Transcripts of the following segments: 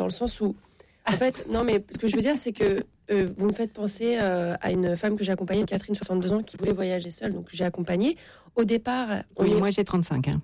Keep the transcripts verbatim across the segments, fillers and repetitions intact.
le sens où, en fait, non, mais ce que je veux dire, c'est que euh, vous me faites penser euh, à une femme que j'ai accompagnée, Catherine, soixante-deux ans, qui voulait voyager seule, donc j'ai accompagné. Au départ, on oui, est... moi j'ai trente-cinq. Hein.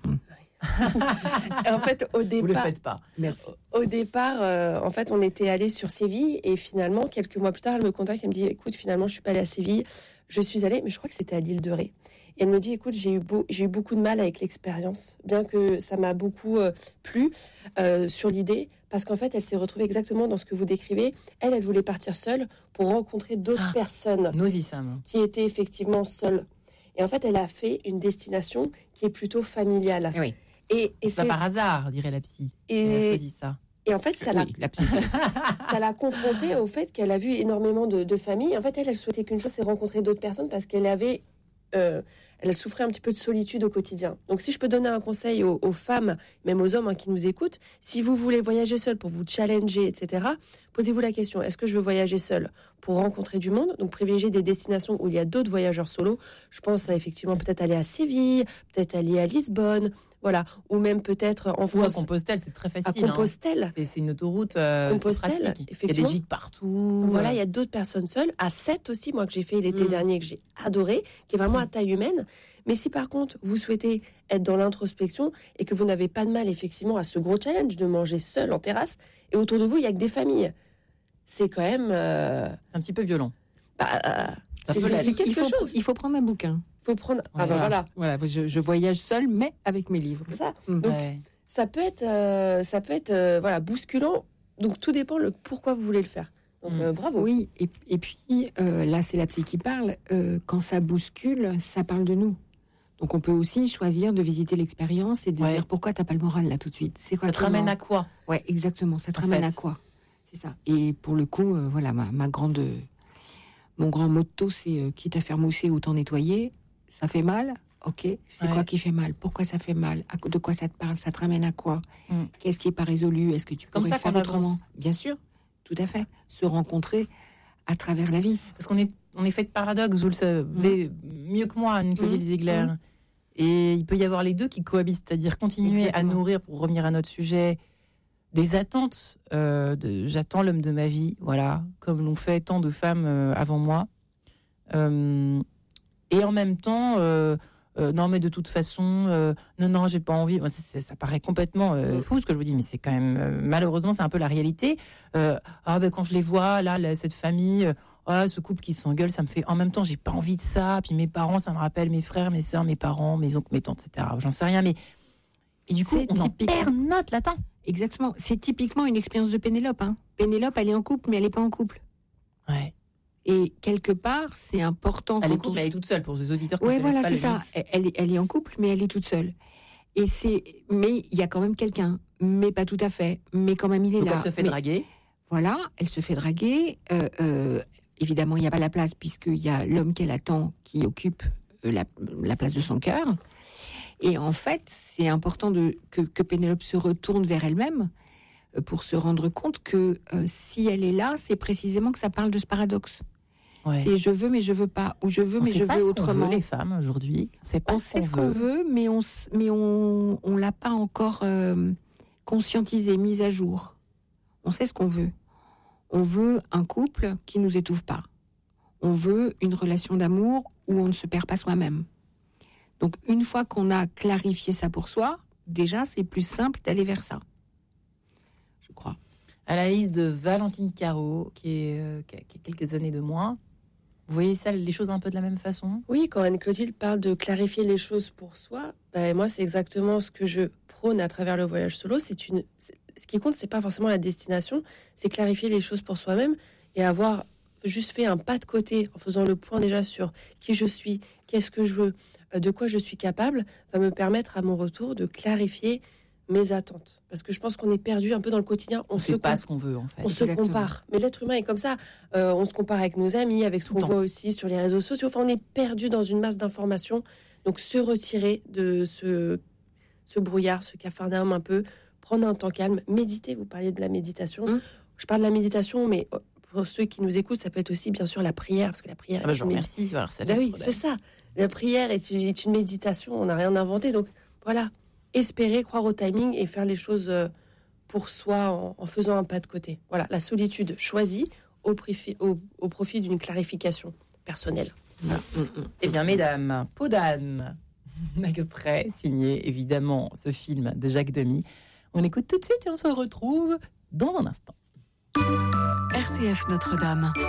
En fait, au départ, vous le faites pas. Merci. Au départ, euh, en fait, on était allé sur Séville et finalement, quelques mois plus tard, elle me contacte, elle me dit, écoute, finalement, je suis pas allée à Séville, je suis allée, mais je crois que c'était à l'île de Ré. Et elle me dit, écoute, j'ai eu, beau, j'ai eu beaucoup de mal avec l'expérience, bien que ça m'a beaucoup euh, plu euh, sur l'idée, parce qu'en fait, elle s'est retrouvée exactement dans ce que vous décrivez. Elle, elle voulait partir seule pour rencontrer d'autres ah, personnes nous y sommes. Qui étaient effectivement seules. Et en fait, elle a fait une destination qui est plutôt familiale. Oui. Et, et c'est, c'est pas par hasard, dirait la psy. Et... Elle a choisi ça. Et en fait, ça l'a, oui, la ça l'a confrontée au fait qu'elle a vu énormément de, de familles. En fait, elle, elle souhaitait qu'une chose, c'est rencontrer d'autres personnes parce qu'elle avait, euh, elle souffrait un petit peu de solitude au quotidien. Donc, si je peux donner un conseil aux, aux femmes, même aux hommes hein, qui nous écoutent, si vous voulez voyager seul pour vous challenger, et cetera, posez-vous la question, est-ce que je veux voyager seul pour rencontrer du monde? Donc, privilégier des destinations où il y a d'autres voyageurs solo. Je pense à effectivement peut-être aller à Séville, peut-être aller à Lisbonne. Voilà, ou même peut-être en France. À Compostelle, c'est très facile. À Compostelle. Hein. C'est, c'est une autoroute euh, Compostelle, effectivement. Il y a des gîtes partout. Voilà, il y a d'autres personnes seules. À Sète aussi, moi, que j'ai fait l'été mmh. dernier, que j'ai adoré, qui est vraiment à taille humaine. Mais si par contre, vous souhaitez être dans l'introspection et que vous n'avez pas de mal, effectivement, à ce gros challenge de manger seul en terrasse, et autour de vous, il n'y a que des familles, c'est quand même... Euh... un petit peu violent. Bah, euh, c'est, c'est, c'est quelque il faut, chose. Il faut prendre un bouquin. Faut prendre. Ah ouais, ben voilà. Voilà, je, je voyage seule, mais avec mes livres. C'est ça. Mmh. Donc, ouais. ça peut être, euh, ça peut être, euh, voilà, bousculant. Donc tout dépend le pourquoi vous voulez le faire. Donc mmh. euh, bravo. Oui. Et, et puis euh, là, c'est la psy qui parle. Euh, quand ça bouscule, ça parle de nous. Donc on peut aussi choisir de visiter l'expérience et de ouais. dire pourquoi t'as pas le moral là tout de suite. C'est quoi, ça te ramène à quoi? Ouais, exactement. Ça te en ramène fait. à quoi? C'est ça. Et pour le coup, euh, voilà, ma, ma grande, mon grand motto, c'est euh, quitte à faire mousser, autant nettoyer. Ça fait mal, ok. C'est ouais. quoi qui fait mal? Pourquoi ça fait mal? De quoi ça te parle? Ça te ramène à quoi? mm. Qu'est-ce qui est pas résolu? Est-ce que tu peux faire qu'on autrement? avance. Bien sûr, tout à fait. Se rencontrer à travers la vie. Parce qu'on est, on est fait de paradoxes. Vous le savez mm. mieux que moi, Anne-Claudie mm. Ziegler. Mm. Et il peut y avoir les deux qui cohabitent, c'est-à-dire continuer Exactement. à nourrir, pour revenir à notre sujet, des attentes. Euh, de, j'attends l'homme de ma vie, voilà, comme l'ont fait tant de femmes euh, avant moi. Euh, Et en même temps, euh, euh, non, mais de toute façon, euh, non, non, j'ai pas envie. Ça, ça, ça paraît complètement euh, fou ce que je vous dis, mais c'est quand même, euh, malheureusement, c'est un peu la réalité. Euh, ah, ben, quand je les vois, là, là cette famille, euh, ah, ce couple qui s'engueule, ça me fait. En même temps, j'ai pas envie de ça. Puis mes parents, ça me rappelle mes frères, mes sœurs, mes parents, mes oncles, mes tantes, et cetera. J'en sais rien, mais. Et du coup, c'est on typique... en perd notre latin. Exactement. C'est typiquement une expérience de Pénélope. Hein. Pénélope, elle est en couple, mais elle est pas en couple. Ouais. Et quelque part, c'est important. Elle est, couple, on... elle est toute seule pour les auditeurs. Oui, voilà, c'est ça. Elle, elle est en couple, mais elle est toute seule. Et c'est, mais il y a quand même quelqu'un, mais pas tout à fait. Mais quand même, il est Donc là. Elle se fait mais, draguer. Voilà, elle se fait draguer. Euh, euh, évidemment, il n'y a pas la place puisqu'il y a l'homme qu'elle attend qui occupe la, la place de son cœur. Et en fait, c'est important de que, que Pénélope se retourne vers elle-même pour se rendre compte que euh, si elle est là, c'est précisément que ça parle de ce paradoxe. Ouais. C'est je veux mais je veux pas, ou je veux on mais je veux autrement. On sait les femmes aujourd'hui. On, pas on ce sait qu'on ce qu'on veut, veut mais on mais on on l'a pas encore euh, conscientisé, mis à jour. On sait ce qu'on veut. On veut un couple qui nous étouffe pas. On veut une relation d'amour où on ne se perd pas soi-même. Donc une fois qu'on a clarifié ça pour soi, déjà c'est plus simple d'aller vers ça. Je crois. À la liste de Valentine Caro, qui, est, euh, qui, a, qui a quelques années de moins. Vous voyez ça, les choses un peu de la même façon? Oui, quand Anne-Clotilde parle de clarifier les choses pour soi, ben moi, c'est exactement ce que je prône à travers le voyage solo. C'est une, c'est, ce qui compte, c'est pas forcément la destination, c'est clarifier les choses pour soi-même et avoir juste fait un pas de côté en faisant le point déjà sur qui je suis, qu'est-ce que je veux, de quoi je suis capable, va me permettre à mon retour de clarifier mes attentes. Parce que je pense qu'on est perdu un peu dans le quotidien. On, on se sait pas comp- ce qu'on veut, en fait. On Exactement. se compare. Mais l'être humain est comme ça. Euh, on se compare avec nos amis, avec ce qu'on voit aussi sur les réseaux sociaux. Enfin, on est perdu dans une masse d'informations. Donc, se retirer de ce, ce brouillard, ce capharnaüm un peu, prendre un temps calme, méditer. Vous parliez de la méditation. Mmh. Je parle de la méditation, mais pour ceux qui nous écoutent, ça peut être aussi, bien sûr, la prière. Parce que la prière ah bah, est je une remercie. méditation. Alors, ça ben oui, c'est ça. La prière est une, est une méditation. On n'a rien inventé. Donc, voilà. Espérer, croire au timing et faire les choses euh, pour soi en, en faisant un pas de côté. Voilà, la solitude choisie au, préfi- au, au profit d'une clarification personnelle. Voilà. Mmh, mmh. Eh bien, mesdames, Peau d'âne, extrait signé évidemment ce film de Jacques Demy. On écoute tout de suite et on se retrouve dans un instant. R C F Notre-Dame.